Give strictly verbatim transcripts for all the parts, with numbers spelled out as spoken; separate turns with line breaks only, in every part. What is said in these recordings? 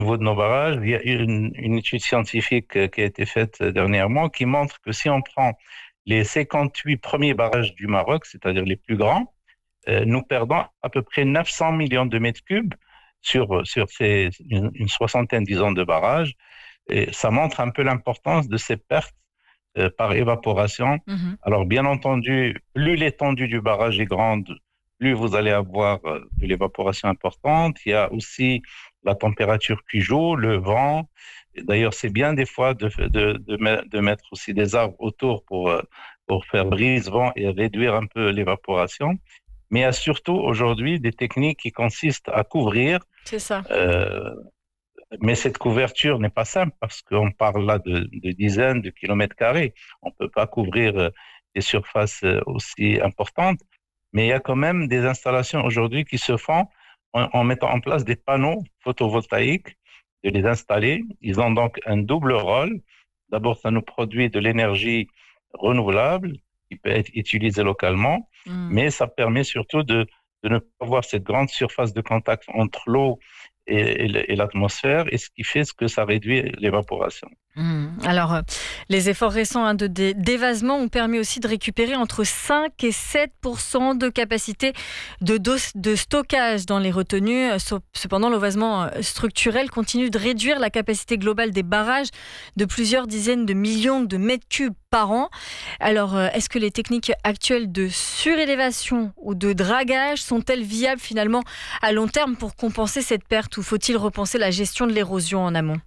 niveau de nos barrages, il y a une, une étude scientifique euh, qui a été faite euh, dernièrement qui montre que si on prend les cinquante-huit premiers barrages du Maroc, c'est-à-dire les plus grands, euh, nous perdons à peu près neuf cents millions de mètres cubes sur, sur ces, une, une soixantaine, disons, de barrages. Et ça montre un peu l'importance de ces pertes euh, par évaporation.
Mhm.
Alors, bien entendu, plus l'étendue du barrage est grande, plus vous allez avoir euh, de l'évaporation importante. Il y a aussi la température qui joue, le vent. Et d'ailleurs, c'est bien des fois de, de, de, me- de mettre aussi des arbres autour pour, euh, pour faire brise-vent et réduire un peu l'évaporation. Mais il y a surtout aujourd'hui des techniques qui consistent à couvrir
C'est ça.
euh, mais cette couverture n'est pas simple parce qu'on parle là de, de dizaines de kilomètres carrés. On ne peut pas couvrir euh, des surfaces euh, aussi importantes, mais il y a quand même des installations aujourd'hui qui se font en, en mettant en place des panneaux photovoltaïques, de les installer. Ils ont donc un double rôle. D'abord, ça nous produit de l'énergie renouvelable qui peut être utilisée localement,
Mm.
mais ça permet surtout de, de ne pas avoir cette grande surface de contact entre l'eau et, et l'atmosphère, et ce qui fait que ça réduit l'évaporation.
Hmm. Alors, euh, les efforts récents hein, de dé- d'évasement ont permis aussi de récupérer entre cinq et sept pour cent de capacité de, dos- de stockage dans les retenues. Euh, Sau- Cependant, l'évasement euh, structurel continue de réduire la capacité globale des barrages de plusieurs dizaines de millions de mètres cubes par an. Alors, euh, est-ce que les techniques actuelles de surélévation ou de dragage sont-elles viables finalement à long terme pour compenser cette perte ou faut-il repenser la gestion de l'érosion en amont?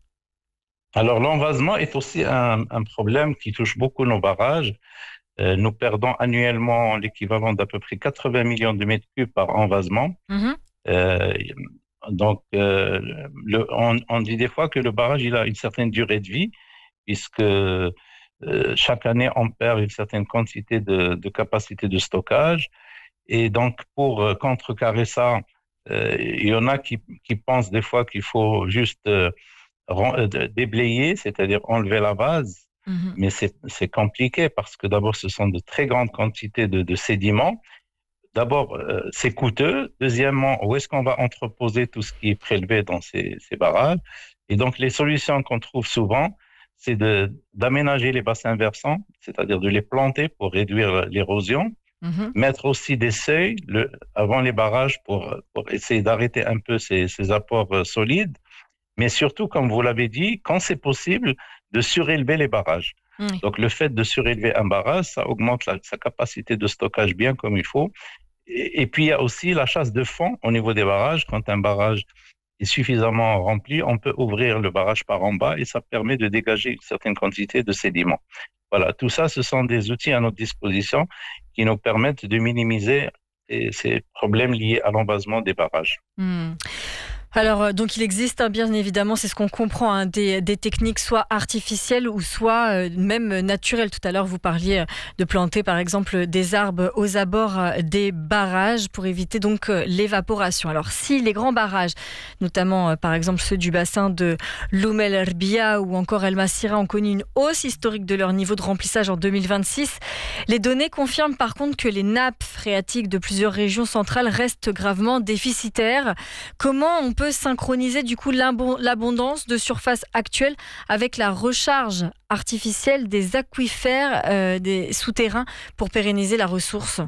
Alors, l'envasement est aussi un, un problème qui touche beaucoup nos barrages. Euh, nous perdons annuellement l'équivalent d'à peu près quatre-vingts millions de mètres cubes par envasement.
Mhm.
Euh, donc, euh, le, on, on dit des fois que le barrage il a une certaine durée de vie, puisque euh, chaque année, on perd une certaine quantité de, de capacité de stockage. Et donc, pour euh, contrecarrer ça, euh, il y en a qui, qui pensent des fois qu'il faut juste euh, ren- euh, déblayer, c'est-à-dire enlever la base.
Mhm.
Mais c'est, c'est compliqué parce que d'abord, ce sont de très grandes quantités de, de sédiments. D'abord, euh, c'est coûteux. Deuxièmement, où est-ce qu'on va entreposer tout ce qui est prélevé dans ces, ces barrages? Et donc, les solutions qu'on trouve souvent, c'est de, d'aménager les bassins versants, c'est-à-dire de les planter pour réduire l'érosion,
Mhm.
mettre aussi des seuils le, avant les barrages pour, pour essayer d'arrêter un peu ces, ces apports euh, solides, mais surtout, comme vous l'avez dit, quand c'est possible, de surélever les barrages.
Oui.
Donc, le fait de surélever un barrage, ça augmente la- sa capacité de stockage bien comme il faut. Et, et puis, il y a aussi la chasse de fond au niveau des barrages. Quand un barrage est suffisamment rempli, on peut ouvrir le barrage par en bas et ça permet de dégager une certaine quantité de sédiments. Voilà, tout ça, ce sont des outils à notre disposition qui nous permettent de minimiser eh, ces problèmes liés à l'envasement des barrages.
Hmm. Alors, euh, donc il existe hein, bien évidemment, c'est ce qu'on comprend, hein, des, des techniques soit artificielles ou soit euh, même naturelles. Tout à l'heure, vous parliez euh, de planter par exemple des arbres aux abords euh, des barrages pour éviter donc euh, l'évaporation. Alors, si les grands barrages, notamment euh, par exemple ceux du bassin de Loum El Erbia ou encore El Massira, ont connu une hausse historique de leur niveau de remplissage en deux mille vingt-six, les données confirment par contre que les nappes phréatiques de plusieurs régions centrales restent gravement déficitaires. Comment on peut synchroniser du coup l'abo- l'abondance de surface actuelle avec la recharge artificielle des aquifères euh, des souterrains pour pérenniser la ressource?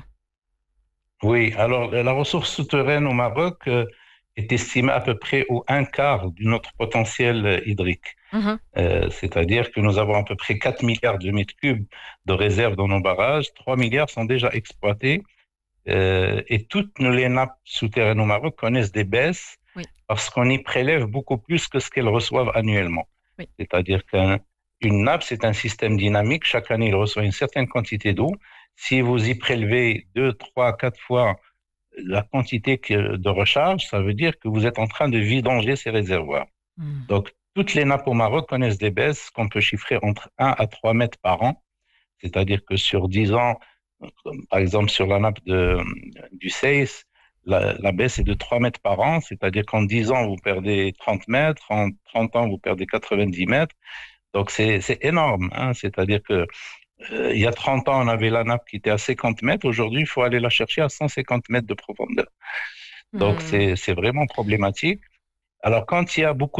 Oui, alors la ressource souterraine au Maroc euh, est estimée à peu près au un quart de notre potentiel euh, hydrique.
Mhm.
Euh, c'est-à-dire que nous avons à peu près quatre milliards de mètres cubes de réserves dans nos barrages. Trois milliards sont déjà exploités euh, et toutes les nappes souterraines au Maroc connaissent des baisses
Oui,
parce qu'on y prélève beaucoup plus que ce qu'elles reçoivent annuellement.
oui.
C'est-à-dire qu'une nappe, c'est un système dynamique. Chaque année, il reçoit une certaine quantité d'eau. Si vous y prélevez deux, trois, quatre fois la quantité que- de recharge, ça veut dire que vous êtes en train de vidanger ces réservoirs.
Mhm.
Donc, toutes les nappes au Maroc connaissent des baisses qu'on peut chiffrer entre un à trois mètres par an. C'est-à-dire que sur dix ans, comme par exemple sur la nappe de, du Seis, la, la baisse est de trois mètres par an. C'est-à-dire qu'en dix ans, vous perdez trente mètres, en trente ans, vous perdez quatre-vingt-dix mètres. Donc, c'est, c'est énorme, hein. C'est-à-dire que euh, il y a trente ans, on avait la nappe qui était à cinquante mètres. Aujourd'hui, il faut aller la chercher à cent cinquante mètres de profondeur. Donc,
Mhm.
c'est, c'est vraiment problématique. Alors, quand il y a beaucoup